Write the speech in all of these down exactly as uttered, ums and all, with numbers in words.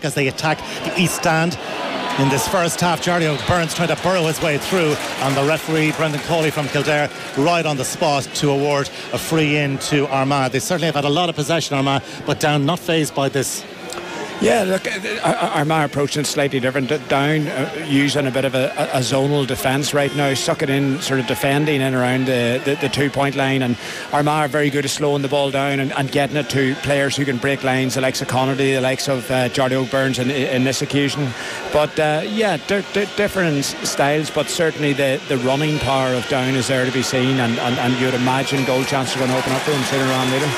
as they attack the east stand. In this first half, Jardio Burns trying to burrow his way through, and the referee Brendan Coley from Kildare right on the spot to award a free in to Armagh. They certainly have had a lot of possession, Armagh, but Down not fazed by this. Yeah, look, Armagh approaching it slightly different. Down uh, using a bit of a, a zonal defence right now, sucking in, sort of defending in around the, the, the two-point line, and Armagh are very good at slowing the ball down and, and getting it to players who can break lines, the likes of Connerty, the likes of uh, Jardio Burns in, in this occasion. But uh, yeah, di- di- different styles, but certainly the, the running power of Down is there to be seen, and, and, and you'd imagine goal chances are going to open up for them sooner on later.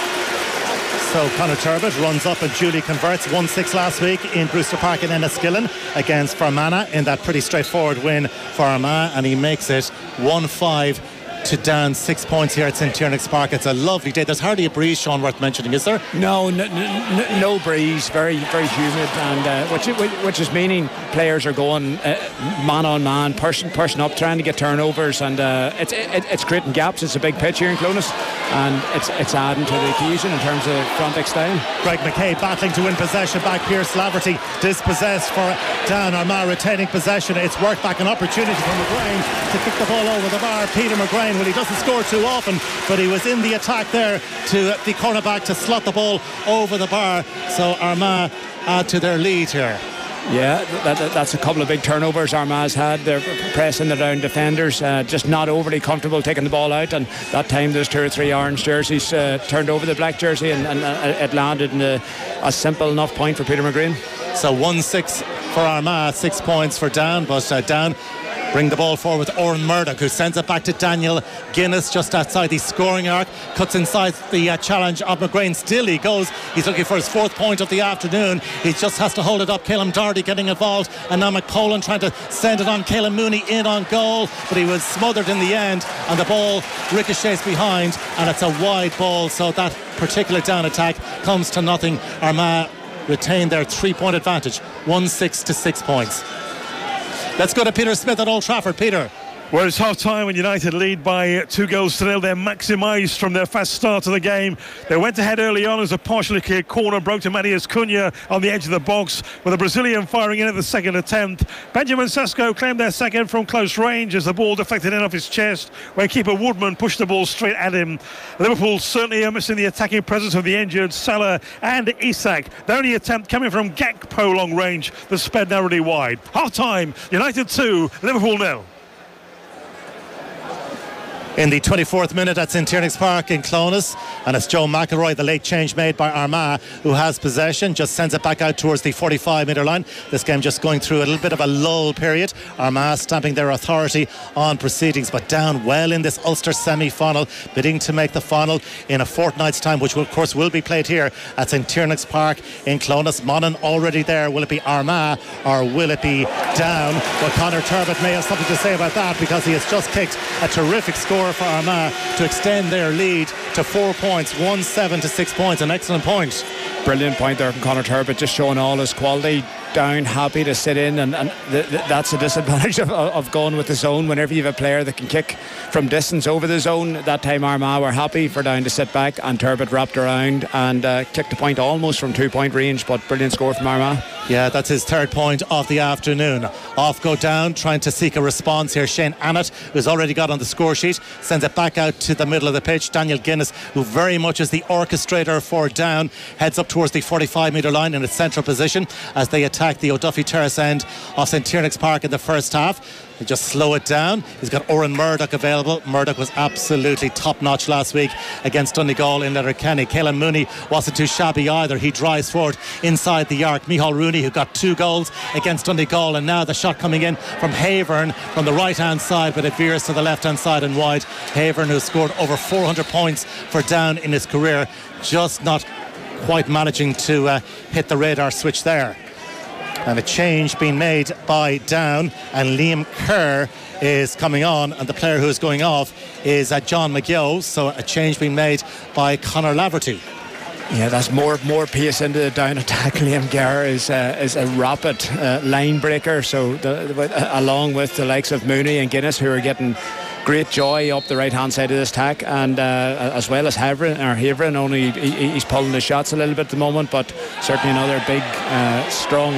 So Conor Turbot runs up and duly converts. one six last week in Brewster Park in Enniskillen against Fermanagh in that pretty straightforward win for Armagh, and he makes it one five to Down, six points here at St Tiernack's Park. It's a lovely day. There's hardly a breeze, Sean, worth mentioning, is there? No, no, no, no breeze. Very, very humid, and uh, which, which is meaning players are going uh, man on man, person, person up, trying to get turnovers, and uh, it's it, it's creating gaps. It's a big pitch here in Clonus, and it's it's adding to the occasion in terms of frantic style. Greg McKay battling to win possession back. Pierce Laverty dispossessed for Down. Armagh retaining possession. It's worked back, an opportunity for McGrain to kick the ball over the bar. Peter McGrain, well, he doesn't score too often, but he was in the attack there to the cornerback to slot the ball over the bar. So Armagh add to their lead here. Yeah, that, that, that's a couple of big turnovers Armagh's had. They're pressing the down defenders, uh, just not overly comfortable taking the ball out, and that time there's two or three orange jerseys uh, turned over the black jersey, and, and uh, it landed in a, a simple enough point for Peter McGrain. So one six for Armagh, six points for Down, but uh, Down bring the ball forward with Oren Murdoch, who sends it back to Daniel Guinness just outside the scoring arc, cuts inside the uh, challenge of McGrain. Still he goes, he's looking for his fourth point of the afternoon. He just has to hold it up. Caleb Doherty getting involved, and now McPolan trying to send it on. Caleb Mooney in on goal, but he was smothered in the end, and the ball ricochets behind, and it's a wide ball, so that particular Down attack comes to nothing. Armagh retain their three point advantage, one six to six points. Let's go to Peter Smith at Old Trafford. Peter. Well, it's half-time when United lead by two goals to nil. They're maximised from their fast start of the game. They went ahead early on as a partially cleared corner broke to Matheus Cunha on the edge of the box, with a Brazilian firing in at the second attempt. Benjamin Sesko claimed their second from close range as the ball deflected in off his chest, where keeper Woodman pushed the ball straight at him. Liverpool certainly are missing the attacking presence of the injured Salah and Isak. The only attempt coming from Gakpo long range that sped narrowly wide. Half-time, United two, Liverpool nil. In the twenty-fourth minute at St Tiernack's Park in Clonus, and it's Joe McElroy, the late change made by Armagh, who has possession, just sends it back out towards the forty-five metre line. This game just going through a little bit of a lull period. Armagh stamping their authority on proceedings, but Down well in this Ulster semi-final, bidding to make the final in a fortnight's time, which will, of course will be played here at St Tiernack's Park in Clonus. Monaghan already there. Will it be Armagh or will it be Down? Well, Conor Turbot may have something to say about that, because he has just kicked a terrific score for Armagh to extend their lead to four points, one seven to six points. An excellent point. Brilliant point there from Conor Turbot, just showing all his quality. Down happy to sit in, and, and th- th- that's a disadvantage of, of going with the zone. Whenever you have a player that can kick from distance over the zone, that time Armagh were happy for Down to sit back, and Turbot wrapped around and uh, kicked a point almost from two point range, but brilliant score from Armagh. Yeah, that's his third point of the afternoon. Off go Down, trying to seek a response here. Shane Annett, who's already got on the score sheet, sends it back out to the middle of the pitch. Daniel Guinness, who very much is the orchestrator for Down, heads up towards the forty-five metre line in its central position as they attack the O'Duffy Terrace end of St Tiernack's Park in the first half. They just slow it down. He's got Oren Murdoch available. Murdoch was absolutely top-notch last week against Donegal in Letterkenny. Caelan Mooney wasn't too shabby either. He drives forward inside the arc. Micheál Rooney, who got two goals against Donegal, and now the shot coming in from Havern from the right-hand side, but it veers to the left-hand side and wide. Havern, who scored over four hundred points for Down in his career, just not quite managing to uh, hit the radar switch there. And a change being made by Down, and Liam Kerr is coming on, and the player who is going off is uh, John McGill. So a change being made by Conor Laverty. Yeah, that's more more pace into the Down attack. Liam Kerr is uh, is a rapid uh, line breaker. So the, the, along with the likes of Mooney and Guinness, who are getting great joy up the right hand side of this tack, and uh, as well as Havern, or Havern, only he, he's pulling the shots a little bit at the moment, but certainly another big uh, strong